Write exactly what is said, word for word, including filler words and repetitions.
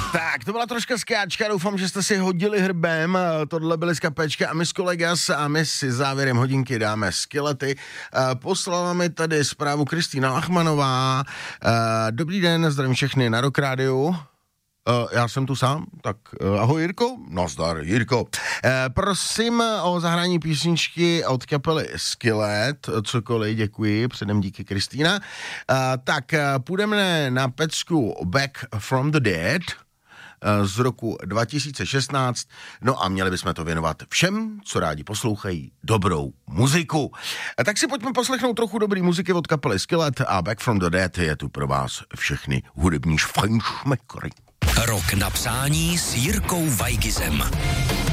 Tak, to byla troška skáčka, doufám, že jste si hodili hrbem, tohle byly skapečka a my s kolegas a my si závěrem hodinky dáme skilety. Poslala mi tady zprávu Kristýna Achmanová. Dobrý den, zdravím všechny na Rock Rádiu. Já jsem tu sám, tak ahoj Jirko, nazdar Jirko. Prosím o zahrání písničky od kapely Skillet, cokoliv, děkuji, předem díky Kristýna. Tak půjdeme na pecku Back from the Dead z roku dva tisíce šestnáct, no a měli bychom to věnovat všem, co rádi poslouchají dobrou muziku. Tak si pojďme poslechnout trochu dobrý muziky od kapely Skillet a Back from the Dead je tu pro vás všechny hudební šfajnšmekry. Rok na přání s Jirkou Vajgizem.